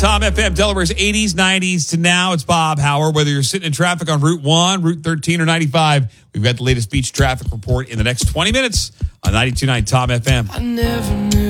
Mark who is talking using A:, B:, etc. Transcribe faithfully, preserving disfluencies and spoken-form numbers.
A: Tom F M, Delaware's eighties, nineties to now. It's Bob Howard. Whether you're sitting in traffic on Route one, Route thirteen, or ninety-five, we've got the latest beach traffic report in the next twenty minutes on ninety-two point nine Tom F M.
B: I never knew.